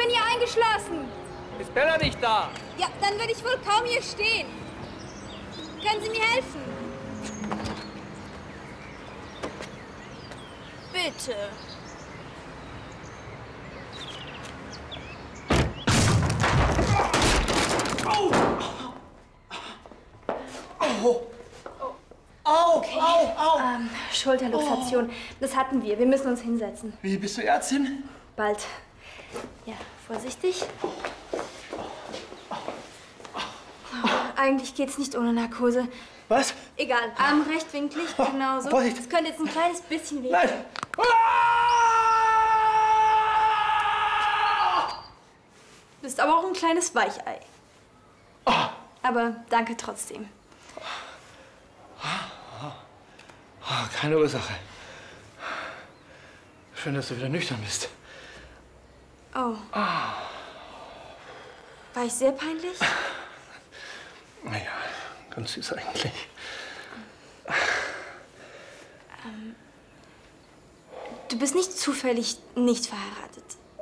bin hier eingeschlossen. Ist Bella nicht da? Ja, dann würde ich wohl kaum hier stehen. Können Sie mir helfen? Bitte. Au! Au! Au! Okay. Au! Au! Schulterluxation. Das hatten wir. Wir müssen uns hinsetzen. Wie, bist du Ärztin? Bald. Ja, vorsichtig. Eigentlich geht's nicht ohne Narkose. Was? Egal. Arm rechtwinklig, genauso. Vorsicht. Es könnte jetzt ein kleines bisschen weh. Nein! Du bist aber auch ein kleines Weichei. Aber danke trotzdem. Keine Ursache. Schön, dass du wieder nüchtern bist. Oh. War ich sehr peinlich? Naja, ganz süß eigentlich. Du bist nicht zufällig nicht verheiratet.